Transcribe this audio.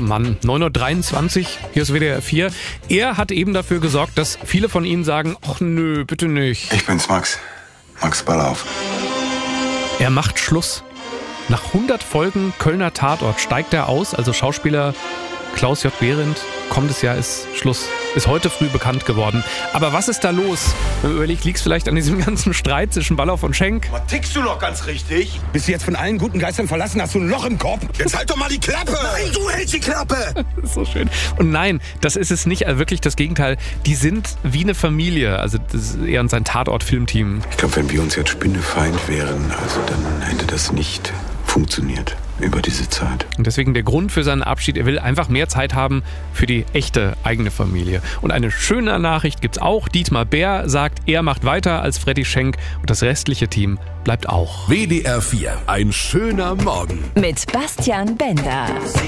Mann, 9.23 Uhr, hier ist WDR 4. Er hat eben dafür gesorgt, dass viele von Ihnen sagen, ach nö, bitte nicht. Ich bin's, Max. Max Ballauf. Er macht Schluss. Nach 100 Folgen Kölner Tatort steigt er aus, also Schauspieler Klaus J. Behrendt. Kommendes Jahr ist Schluss. Ist heute früh bekannt geworden. Aber was ist da los? Wenn man überlegt, liegt es vielleicht an diesem ganzen Streit zwischen Ballauf und Schenk? Was tickst du noch ganz richtig? Bist du jetzt von allen guten Geistern verlassen? Hast du ein Loch im Kopf? Jetzt halt doch mal die Klappe! Nein, du hältst die Klappe! Das ist so schön. Und nein, das ist es nicht. Also wirklich das Gegenteil. Die sind wie eine Familie. Also das ist er und sein Tatort-Filmteam. Ich glaube, wenn wir uns jetzt Spinnefeind wären, also dann hätte das nicht funktioniert über diese Zeit. Und deswegen der Grund für seinen Abschied, er will einfach mehr Zeit haben für die echte eigene Familie. Und eine schöne Nachricht gibt's auch. Dietmar Bär sagt, er macht weiter als Freddy Schenk und das restliche Team bleibt auch. WDR 4, ein schöner Morgen. Mit Bastian Bender.